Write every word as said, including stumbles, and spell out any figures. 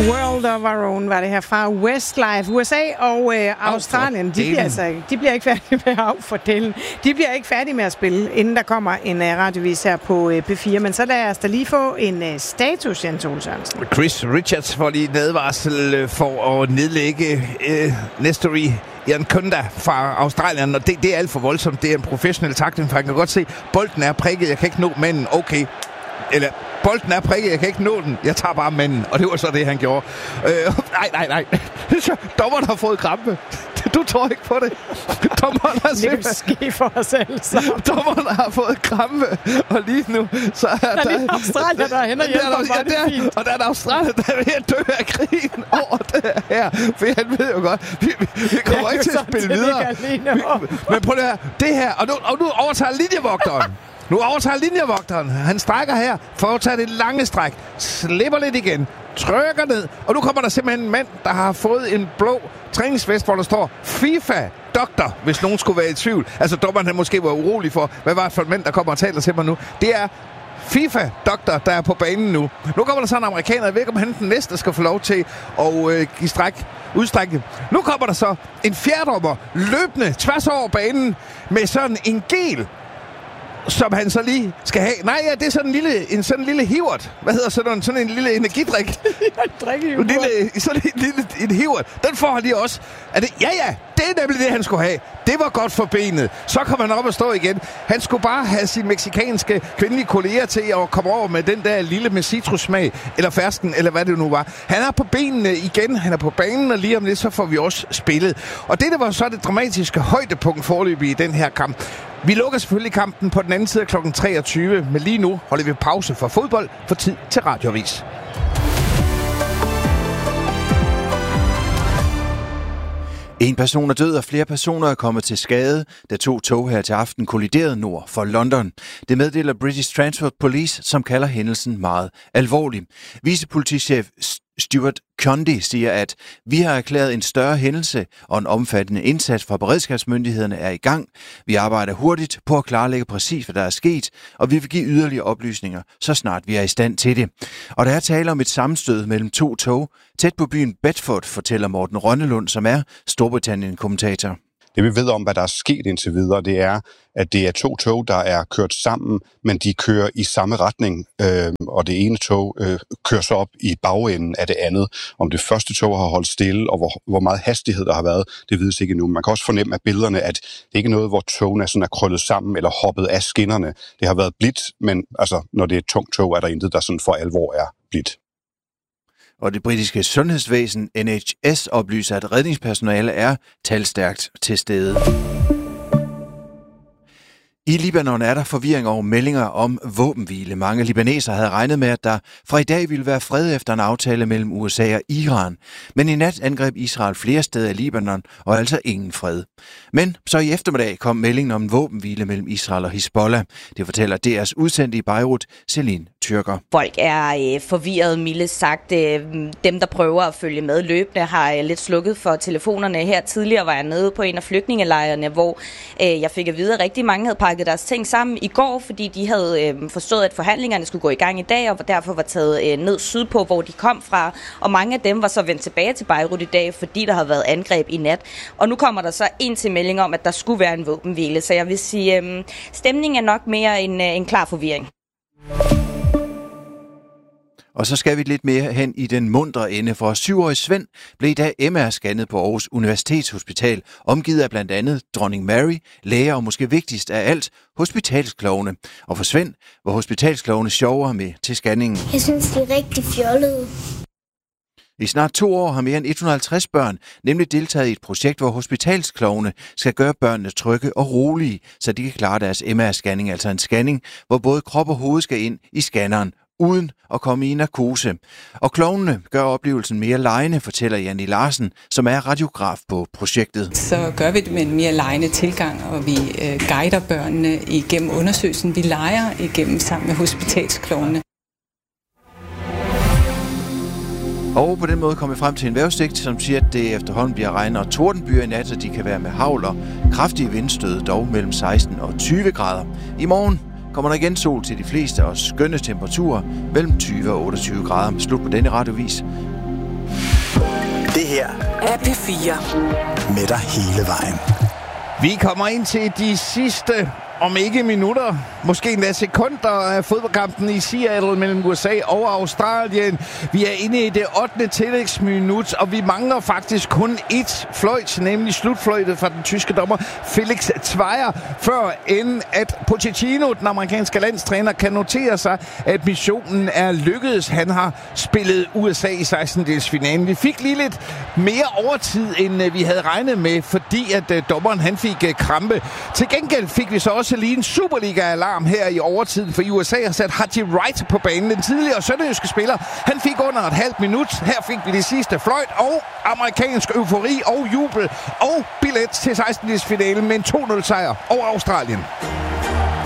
World of Our Own var det her fra Westlife. U S A og øh, Australien, de bliver, altså, de bliver ikke færdige med at fordele. De bliver ikke færdige med at spille, inden der kommer en uh, radiovis her på uh, P fire. Men så lad os da lige få en uh, status, Jens Ole Sørensen. Chris Richards får lige nedvarsel for at nedlægge uh, Nestori Irankunda fra Australien, og det, det er alt for voldsomt. Det er en professionel takling, for jeg kan godt se, bolden er prikket, jeg kan ikke nå manden. Okay. Eller, bolden er prikket, jeg kan ikke nå den. Jeg tager bare manden, og det var så det, han gjorde. Øh, nej, nej, nej. Dommeren har fået krampe. Du tror ikke på det. Dommeren har det kan ske for os alle sammen. Dommeren har fået krampe, og lige nu, så er der... Der er lige Australien, der er hen og hjælper, og ja, det fint. Og der er der Australien, der er ved at dø af krigen over det her. For han ved jo godt, vi, vi, vi kommer ikke til at spille videre. Vi, men prøv det her. Det her, og nu, og nu overtager linjevogteren. Nu overtager linjevogteren. Han strækker her, foretager det lange stræk, slipper lidt igen, trykker ned, og nu kommer der simpelthen en mand, der har fået en blå træningsvest, hvor der står FIFA Doktor, hvis nogen skulle være i tvivl. Altså dommeren han måske var urolig for, hvad var det for en mand, der kommer og taler til mig nu. Det er FIFA Doktor, der er på banen nu. Nu kommer der så en amerikaner, jeg ved ikke, om han den næste skal få lov til at øh, give stræk, udstrække. Nu kommer der så en fjerdommer løbende tværs over banen med sådan en gel, som han så lige skal have. Nej, ja, det er sådan en lille, en sådan en lille hivert. Hvad hedder sådan en, sådan en lille energidrik? en lille, sådan en lille en hivert. Den får han lige også. Er det, ja, ja, det er nemlig det, han skulle have. Det var godt for benet. Så kom han op og stå igen. Han skulle bare have sine meksikanske kvindelige kolleger til at komme over med den der lille med citrussmag, eller fersken, eller hvad det nu var. Han er på benene igen. Han er på banen, og lige om lidt, så får vi også spillet. Og det, der var så det dramatiske højdepunkt forløbig i den her kamp. Vi lukker selvfølgelig kampen på den anden side klokken treogtyve, men lige nu holder vi pause for fodbold for tid til radioavis. En person er død, og flere personer er kommet til skade, da to tog her til aften kolliderede nord for London. Det meddeler British Transport Police, som kalder hændelsen meget alvorlig. Vicepolitichef Stuart Condy siger, at vi har erklæret en større hændelse, og en omfattende indsats fra beredskabsmyndighederne er i gang. Vi arbejder hurtigt på at klarlægge præcis, hvad der er sket, og vi vil give yderligere oplysninger, så snart vi er i stand til det. Og der er tale om et sammenstød mellem to tog tæt på byen Bedford, fortæller Morten Rønnelund, som er Storbritannien-kommentator. Det vi ved om, hvad der er sket indtil videre, det er, at det er to tog, der er kørt sammen, men de kører i samme retning, øh, og det ene tog øh, kører så op i bagenden af det andet. Om det første tog har holdt stille, og hvor, hvor meget hastighed der har været, det vides ikke endnu. Man kan også fornemme af billederne, at det ikke er noget, hvor togene er, sådan er krøllet sammen eller hoppet af skinnerne. Det har været blidt, men altså, når det er et tungt tog, er der intet, der sådan for alvor er blidt. Og det britiske sundhedsvæsen N H S oplyser, at redningspersonale er talstærkt til stede. I Libanon er der forvirring over meldinger om våbenhvile. Mange libanesere havde regnet med, at der fra i dag ville være fred efter en aftale mellem U S A og Iran. Men i nat angreb Israel flere steder i Libanon, og altså ingen fred. Men så i eftermiddag kom meldingen om en våbenhvile mellem Israel og Hizbollah. Det fortæller D R's udsendte i Beirut, Celine Tyrker. Folk er øh, forvirret, mildt sagt. Dem, der prøver at følge med løbende, har lidt slukket for telefonerne. Her tidligere var jeg nede på en af flygtningelejrene, hvor øh, jeg fik at vide, at rigtig mange havde pakket deres ting sammen i går, fordi de havde øh, forstået, at forhandlingerne skulle gå i gang i dag, og derfor var taget øh, ned sydpå, hvor de kom fra. Og mange af dem var så vendt tilbage til Beirut i dag, fordi der havde været angreb i nat. Og nu kommer der så en til melding om, at der skulle være en våbenhvile. Så jeg vil sige, øh, stemningen er nok mere en, øh, en klar forvirring. Og så skal vi lidt mere hen i den mundre ende, for syvårig Svend blev i dag M R-scannet på Aarhus Universitetshospital, omgivet af blandt andet dronning Mary, læger og måske vigtigst af alt, hospitalsklovne. Og for Svend var hospitalsklovne sjovere med til scanningen. Jeg synes, de er rigtig fjollede. I snart to år har mere end et hundrede og halvtreds børn nemlig deltaget i et projekt, hvor hospitalsklovne skal gøre børnene trygge og rolige, så de kan klare deres M R-scanning, altså en scanning, hvor både krop og hoved skal ind i scanneren, uden at komme i narkose. Og klovnene gør oplevelsen mere legende, fortæller Janni Larsen, som er radiograf på projektet. Så gør vi det med en mere legende tilgang, og vi øh, guider børnene igennem undersøgelsen. Vi leger igennem sammen med hospitalsklovnene. Og på den måde kommer vi frem til en vejrudsigt, som siger, at det efterhånden bliver regn og tordenbyer i nat, så de kan være med hagl og kraftige vindstød, dog mellem seksten og tyve grader. I morgen kommer der igen sol til de fleste og skønne temperaturer mellem tyve og otteogtyve grader. Slut på denne radiovis. Det her er P fire. Med dig hele vejen. Vi kommer ind til de sidste, om ikke minutter, måske endda sekunder af fodboldkampen i Seattle mellem U S A og Australien. Vi er inde i det ottende tillægsminut, og vi mangler faktisk kun ét fløjt, nemlig slutfløjtet fra den tyske dommer Felix Zweier, før end at Pochettino, den amerikanske landstræner, kan notere sig, at missionen er lykkedes. Han har spillet U S A i sekstendedelsfinalen. Vi fik lige lidt mere overtid, end vi havde regnet med, fordi at dommeren han fik krampe. Til gengæld fik vi så også lige en Superliga-alarm her i overtiden, for U S A har sat Haji Wright på banen. Den tidligere sønderjyske spiller, han fik under et halvt minut. Her fik vi det sidste fløjt og amerikansk eufori og jubel og billet til sekstendedelsfinalen med en to nul sejr over Australien.